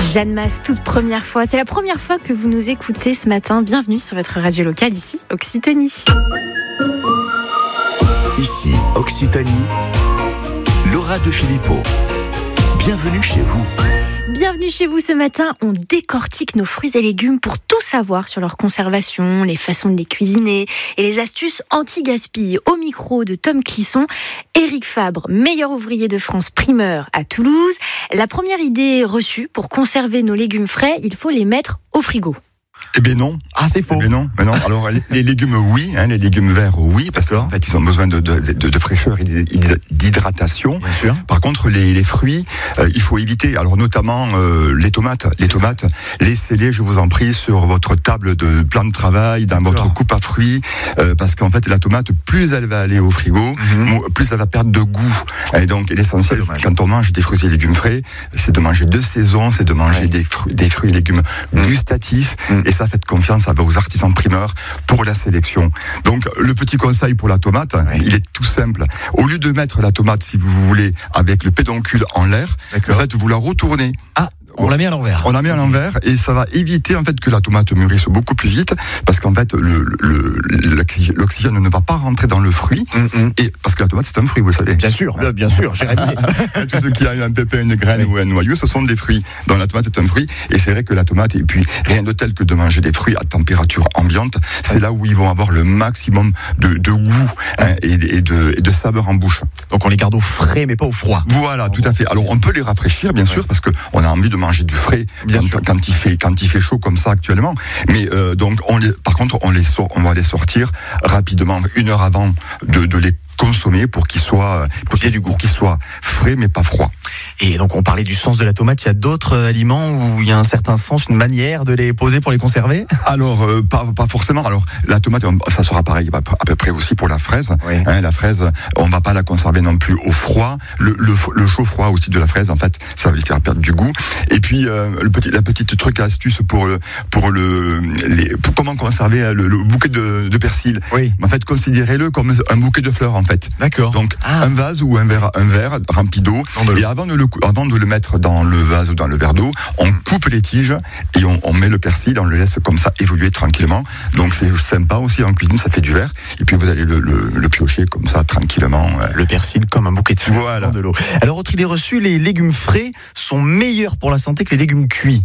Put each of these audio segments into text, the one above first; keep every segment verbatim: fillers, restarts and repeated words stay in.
Jeanne Mas, toute première fois. C'est la première fois que vous nous écoutez ce matin. Bienvenue sur votre radio locale, ici, Occitanie. Ici, Occitanie, Laura de Filippo. Bienvenue chez vous. Bienvenue chez vous ce matin. On décortique nos fruits et légumes pour tout savoir sur leur conservation, les façons de les cuisiner et les astuces anti-gaspi. Au micro de Tom Clisson, Éric Fabre, meilleur ouvrier de France primeur à Toulouse. La première idée reçue pour conserver nos légumes frais, il faut les mettre au frigo. Eh bien non. Ah, c'est faux. Eh bien non. Mais non. Alors les, les légumes oui, hein, les légumes verts oui, parce qu'en fait ils ont besoin de, de, de, de fraîcheur et d'hydratation. Bien sûr. Par contre les, les fruits, euh, il faut éviter. Alors notamment euh, les tomates. Les tomates, laissez-les, je vous en prie, sur votre table de plan de travail, dans votre coupe à fruits, euh, parce qu'en fait la tomate, plus elle va aller au frigo, mm-hmm. plus elle va perdre de goût. Et donc l'essentiel, quand on mange des fruits et légumes frais, c'est de manger de saison, c'est de manger ouais. des, fruits, des fruits et légumes mm. gustatifs. Mm. Et ça, faites confiance aux artisans primeurs pour la sélection. Donc, le petit conseil pour la tomate, oui. il est tout simple. Au lieu de mettre la tomate, si vous voulez, avec le pédoncule en l'air, en fait, vous la retournez. Ah, on la met à l'envers. On la met à l'envers et ça va éviter en fait que la tomate mûrisse beaucoup plus vite parce qu'en fait le, le, l'oxygène ne va pas rentrer dans le fruit mm-hmm. et parce que la tomate c'est un fruit, vous le savez. Bien sûr, bien, bien sûr, j'ai révisé. Tout ce qui a un pépin, une graine oui. ou un noyau, ce sont des fruits. Donc la tomate c'est un fruit et c'est vrai que la tomate et puis rien de tel que de manger des fruits à température ambiante, c'est oui. là où ils vont avoir le maximum de, de goût hein, et, et, de, et de saveur en bouche. Donc on les garde au frais mais pas au froid. Voilà, tout à fait. Alors on peut les rafraîchir bien sûr parce que on a envie de manger du frais bien quand, sûr. quand il fait quand il fait chaud comme ça actuellement mais euh, donc on les par contre on les sort, on va les sortir rapidement une heure avant de, de les consommer pour qu'ils soient pour qu'ils, pour qu'ils soient frais mais pas froids. Et donc on parlait du sens de la tomate, il y a d'autres aliments où il y a un certain sens, une manière de les poser pour les conserver? Alors euh, pas pas forcément. Alors la tomate ça sera pareil à peu près aussi pour la fraise. Oui. Hein, la fraise on va pas la conserver non plus au froid. Le, le, le chaud froid aussi de la fraise en fait ça va lui faire perdre du goût. Et puis euh, le petit la petite truc astuce pour le pour le les, pour comment conserver le, le bouquet de, de persil. Oui. En fait considérez-le comme un bouquet de fleurs en fait. D'accord. Donc ah. un vase ou un verre un verre rempli d'eau et avant de le avant de le mettre dans le vase ou dans le verre d'eau, on coupe les tiges et on, on met le persil, on le laisse comme ça évoluer tranquillement. Donc c'est sympa aussi en cuisine, ça fait du verre. Et puis vous allez le, le, le piocher comme ça tranquillement. Le persil comme un bouquet de fleurs. Voilà. De l'eau. Alors autre idée reçue, les légumes frais sont meilleurs pour la santé que les légumes cuits.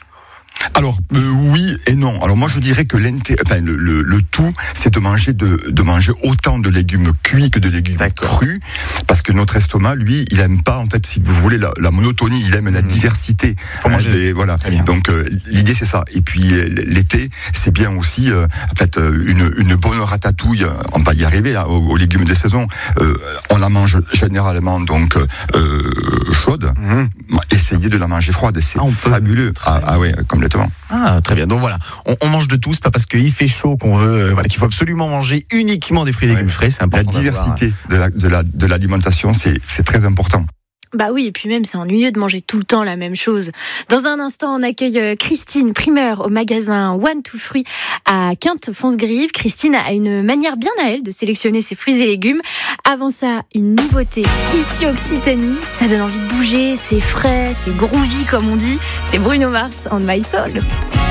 Alors euh, oui et non. Alors moi je dirais que enfin, le, le, le tout c'est de manger de, de manger autant de légumes cuits que de légumes D'accord. crus parce que notre estomac lui il aime pas en fait si vous voulez la, la monotonie, il aime la mmh. diversité. Faut manger hein, des, voilà. Donc euh, l'idée c'est ça. Et puis l'été c'est bien aussi euh, en fait une, une bonne ratatouille. On va y arriver là, aux, aux légumes des saisons. Euh, on la mange généralement donc euh, chaude. Mmh. Essayez de la manger froide. C'est ah, fabuleux. Ah, ah ouais complètement. Ah, très bien. Donc voilà, on, on mange de tout, c'est pas parce qu'il fait chaud qu'on veut, euh, voilà, qu'il faut absolument manger uniquement des fruits et légumes ouais. frais, c'est important. La diversité de, la, de, la, de l'alimentation, c'est, c'est très important. Bah oui, et puis même, c'est ennuyeux de manger tout le temps la même chose. Dans un instant, on accueille Christine, primeur au magasin One to Fruits à Quinte-Fonce-Grive. Christine a une manière bien à elle de sélectionner ses fruits et légumes. Avant ça, une nouveauté ici Occitanie. Ça donne envie de bouger, c'est frais, c'est groovy comme on dit. C'est Bruno Mars and My Soul.